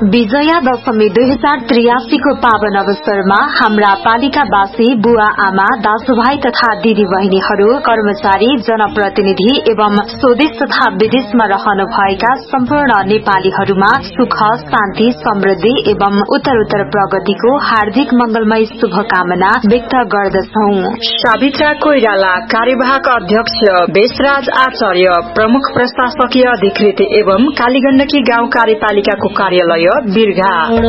विजया दशमी 2083 को पावन अवसरमा हाम्रा पालिकावासी बुवा आमा दाजुभाइ तथा दिदी बहिनीहरू कर्मचारी जनप्रतिनिधि एवं स्वदेश तथा विदेशमा रहनु भएका सम्पूर्ण नेपालीहरूमा सुख शान्ति समृद्धि एवं उत्तरोत्तर प्रगतिको हार्दिक मंगलमय शुभकामना व्यक्त गर्दछौ। सावित्रा कोइराला कार्यवाहक अध्यक्ष बेसराज आचार्य प्रमुख प्रशासकीय अधिकृत एवं कालीगण्डकी गाउँ कार्यपालिकाको कार्यालय बिरघा।